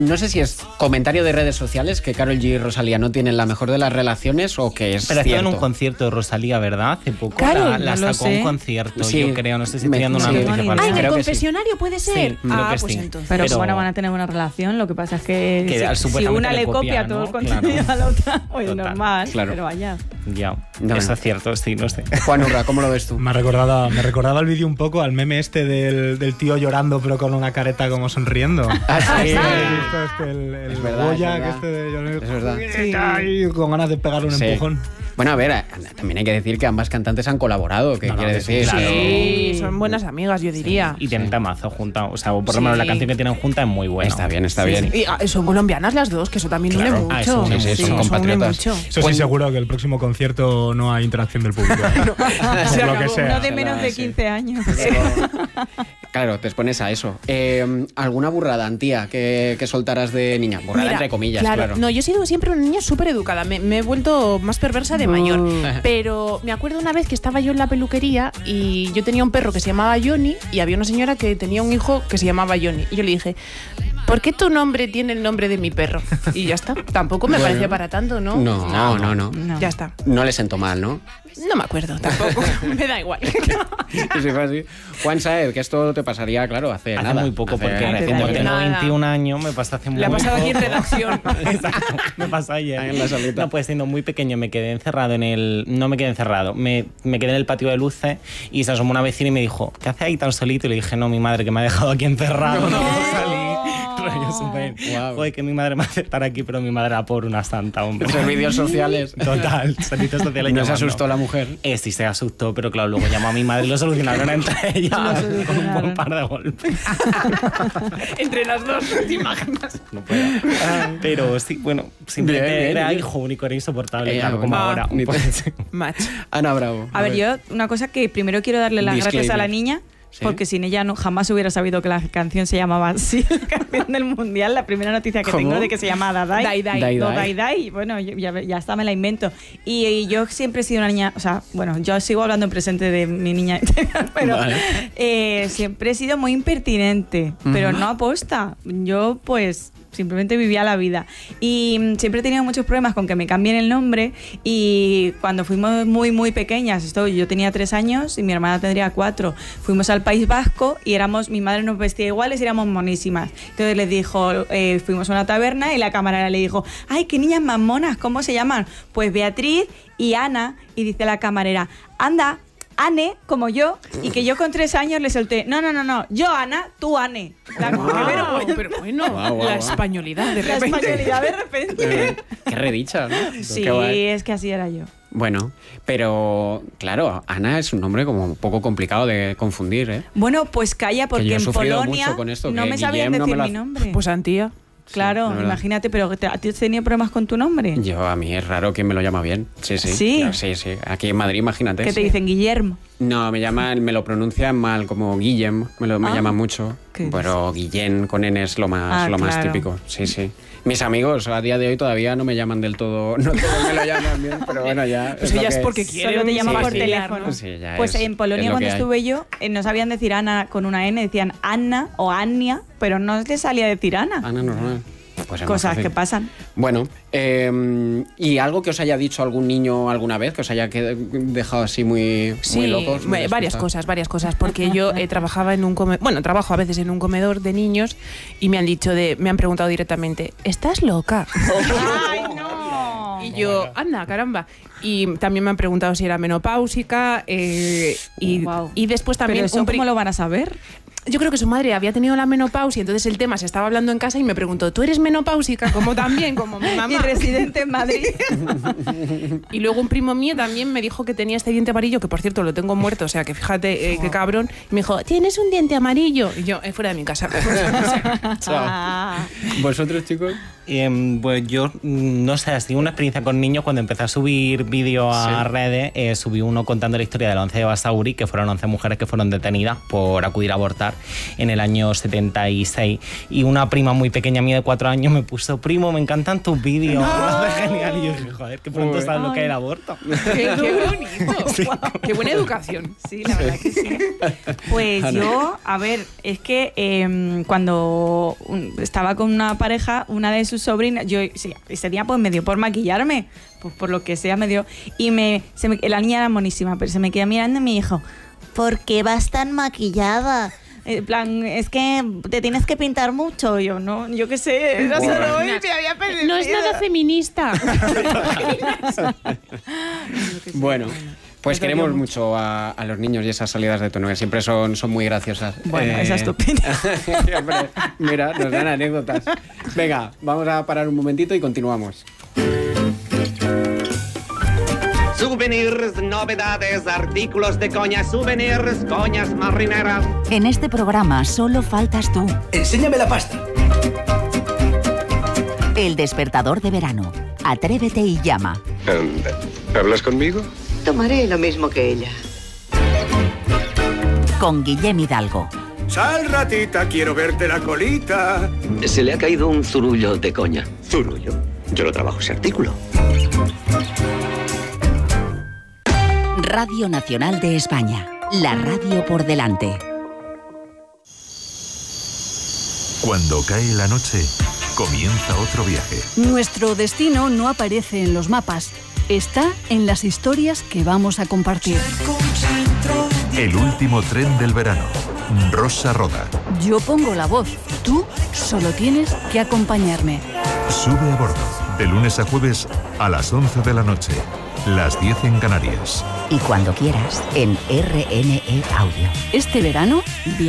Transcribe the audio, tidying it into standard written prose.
No sé si es comentario de redes sociales que Karol G y Rosalía no tienen la mejor de las relaciones o que es Pero cierto. estaba en un concierto de Rosalía, ¿verdad? Hace poco Claro, la no lo sacó a un sé. concierto, Sí. yo creo. No sé si estoy dando una Sí. noticia Ah, falsa. en el Creo que sí. confesionario puede ser. Sí, creo que Pues sí. entonces. Pero Pero- ¿cómo no van a tener una relación? Lo que pasa es que si supuestamente una le copia ¿no? todo el contenido Claro. a la otra, pues Total, normal, claro. pero vaya. Ya, No, eso no. es cierto, sí, no sé. Juan Urra, ¿cómo lo ves tú? Me ha recordado al vídeo un poco, al meme este del tío llorando pero con una careta como sonriendo. Sí. El verdad, Goya, es que este de Es verdad. Ay, con ganas de pegarle un Sí. empujón. Bueno, a ver, también hay que decir que ambas cantantes han colaborado, que No, quiere que sí, decir. claro. Sí, son buenas amigas, yo diría. Y tienen tamazo junta, o sea, por lo Sí. menos la canción que tienen junta es muy buena. Está bien, está bien. Y son colombianas las dos, que eso también une Claro. mucho. Ah, eso une Sí, mucho. son une compatriotas. mucho. Eso sí, seguro que el próximo concierto no hay interacción del público. Por lo que sea. Uno de menos de sí. 15 años. Claro, te expones a eso. ¿Alguna burrada, Antía, que soltaras de niña? Burrada Mira, entre comillas, claro. No, yo he sido siempre una niña súper educada. Me he vuelto más perversa de mayor. Mm. Pero me acuerdo una vez que estaba yo en la peluquería y yo tenía un perro que se llamaba Johnny y había una señora que tenía un hijo que se llamaba Johnny. Y yo le dije, ¿por qué tu nombre tiene el nombre de mi perro? Y ya está. Tampoco me parecía para tanto, ¿no? No. Ya está. No le sentó mal, ¿no? No me acuerdo tampoco. Me da igual. Sí, fue así. Juan Saez, que esto te pasaría, claro, hace Hace nada. muy poco, Hace porque recién, como porque tengo Nada. 21 años, me pasó hace muy Le ha pasado aquí en poco. redacción. Exacto, me pasó ayer. Ahí en la salita. No, pues siendo muy pequeño me quedé encerrado en el... No me quedé encerrado, me quedé en el patio de luces y se asomó una vecina y me dijo, ¿qué haces ahí tan solito? Y le dije, no, mi madre que me ha dejado aquí encerrado, no puedo salir. Rollo súper... Guau. Joder, que mi madre me hace estar aquí, pero mi madre era por una santa, hombre. Servicios sociales. Total, servicios sociales. ¿No se llamando. asustó la mujer? Sí, se asustó, pero claro, luego llamó a mi madre y lo solucionaron entre ellas con un buen par de golpes. Entre las dos, ¿te imaginas? No puedo. Pero sí, bueno, simplemente Bien, bien, era bien. hijo único, era insoportable, Ya, claro, bueno. como ahora. Ni te- Pues, Match. Ana Bravo. A ver, yo una cosa que primero quiero darle las gracias a la niña, Sí. porque sin ella no jamás hubiera sabido que la canción se llamaba así, la canción del mundial. La primera noticia que ¿Cómo? tengo de que se llama Dadai. Dai Dai. Dai No, Dai. Dai Dai. Bueno, ya está, me la invento. Y yo siempre he sido una niña, o sea, bueno, yo sigo hablando en presente de mi niña interior, pero Vale. siempre he sido muy impertinente, pero no aposta. Yo, pues, simplemente vivía la vida. Y siempre he tenido muchos problemas con que me cambien el nombre. Y cuando fuimos muy, muy pequeñas, yo tenía 3 años y mi hermana tendría 4, fuimos al País Vasco y mi madre nos vestía iguales y éramos monísimas. Entonces les dijo, fuimos a una taberna y la camarera le dijo, ¡ay, qué niñas más monas! ¿Cómo se llaman? Pues Beatriz y Ana. Y dice la camarera, anda, Ane, como yo, y que yo con 3 años le solté, no, yo Ana, tú Ane. Qué vergüenza. Pero bueno, Guau, la guau. españolidad de La repente. españolidad de repente. Qué redicha, ¿no? Sí, Qué guay. es que así era yo. Bueno, pero claro, Ana es un nombre como un poco complicado de confundir, ¿eh? Bueno, pues calla, Que porque yo he en sufrido Polonia mucho con esto, no que me sabían Guillem no me decir lo mi hace- nombre. Pues Antía. claro, de verdad. imagínate, pero ¿a ti has tenido problemas con tu nombre? Yo, a mí es raro que me lo llama bien. Sí, sí. ¿Sí? Claro, sí, sí. Aquí en Madrid, imagínate. ¿Qué te sí. dicen, Guillermo? No, me lo pronuncian mal, como Guillem, me llaman mucho. ¿Qué Pero Guillén con N es lo más claro. típico. Sí, sí. Mis amigos a día de hoy todavía no me llaman del todo, no todos me lo llaman bien, pero bueno, ya. Pues lo ya es que porque quieren. Solo te llaman Sí, por sí. teléfono. Sí, ya Pues es- en es Polonia lo cuando que hay. estuve yo, no sabían decir Ana con una N, decían Anna o Ania, pero no les salía decir Ana. Ana normal. Pues es más Cosas fácil. que pasan. Bueno, ¿y algo que os haya dicho algún niño alguna vez, que os haya dejado así muy locos? muy varias despistados? cosas, porque yo trabajaba en un comedor, bueno, trabajo a veces en un comedor de niños y me han preguntado directamente, ¿estás loca? ¡Ay, no! Y yo, anda, caramba. Y también me han preguntado si era menopáusica Guau. y después también... ¿Pero eso cómo lo van a saber? Yo creo que su madre había tenido la menopausia, entonces el tema se estaba hablando en casa y me preguntó, ¿tú eres menopáusica? Como también, como mi mamá. Y residente en Madrid. Y luego un primo mío también me dijo que tenía este diente amarillo, que por cierto lo tengo muerto, o sea que fíjate qué cabrón. Y me dijo, ¿tienes un diente amarillo? Y yo, fuera de mi casa. Ah. ¿Vosotros, chicos? Pues yo, no sé, así una experiencia con niños cuando empecé a subir vídeos a redes, subí uno contando la historia del 11 de Basauri, que fueron 11 mujeres que fueron detenidas por acudir a abortar escolar en el año 76. Y una prima muy pequeña mía de 4 años me puso: primo, me encantan tus vídeos. Genial. Y yo dije: joder, que pronto sabes lo que es el aborto. Qué bonito. Sí. Qué buena educación. Sí, la verdad que sí. Pues yo, a ver, es que cuando estaba con una pareja, una de sus sobrinas, ese día pues me dio por maquillarme, pues por lo que sea me dio, y la niña era monísima, pero se me queda mirando y me dijo: ¿por qué vas tan maquillada? En plan, es que te tienes que pintar mucho. Yo no, yo qué sé, era solo hoy, me había perdido. No es nada feminista. Bueno, pues queremos mucho a los niños y esas salidas de tono que siempre son muy graciosas. Bueno, esa es tu opinión. Hombre, mira, nos dan anécdotas. Venga, vamos a parar un momentito y continuamos. Souvenirs, novedades, artículos de coña, souvenirs, coñas marineras. En este programa solo faltas tú. Enséñame la pasta. El despertador de verano. Atrévete y llama. ¿Hablas conmigo? Tomaré lo mismo que ella. Con Guillem Hidalgo. Sal, ratita, quiero verte la colita. Se le ha caído un zurullo de coña. ¿Zurullo? Yo lo trabajo ese artículo. Radio Nacional de España. La radio por delante. Cuando cae la noche, comienza otro viaje. Nuestro destino no aparece en los mapas. Está en las historias que vamos a compartir. El último tren del verano. Rosa Roda. Yo pongo la voz. Tú solo tienes que acompañarme. Sube a bordo. De lunes a jueves a las 11 de la noche. Las 10 en Canarias. Y cuando quieras, en RNE Audio. Este verano,